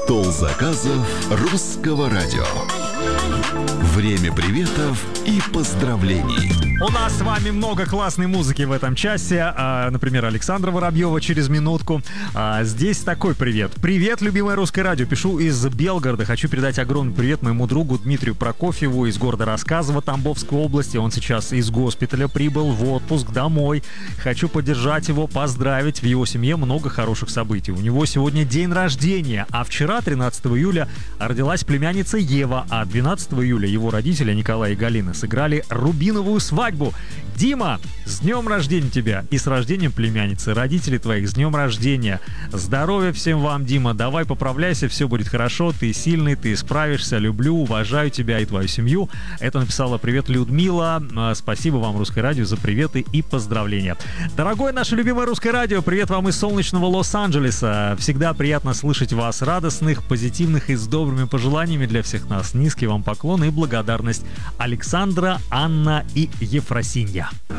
Стол заказов русского радио. Время приветов и поздравлений. У нас с вами много классной музыки в этом часе. Например, Александра Воробьева через минутку. Здесь такой привет. Привет, любимое русское радио. Пишу из Белгорода. Хочу передать огромный привет моему другу Дмитрию Прокофьеву из города Рассказово Тамбовской области. Он сейчас из госпиталя прибыл в отпуск домой. Хочу поддержать его, поздравить. В его семье много хороших событий. У него сегодня день рождения. А вчера, 13 июля, родилась племянница Ева. А 12 июля его родители Николай и Галина сыграли рубиновую свадьбу. Дима, с днем рождения тебя и с рождением племянницы. Родители твоих, с днем рождения. Здоровья всем вам, Дима. Давай поправляйся, все будет хорошо. Ты сильный, ты справишься. Люблю, уважаю тебя и твою семью. Это написала привет Людмила. Спасибо вам, Русское радио, за приветы и поздравления. Дорогое наше любимое Русское радио, привет вам из солнечного Лос-Анджелеса. Всегда приятно слышать вас, радостных, позитивных и с добрыми пожеланиями для всех нас. Низкий вам поклон и благодарность. Александра, Анна и Ефросинья.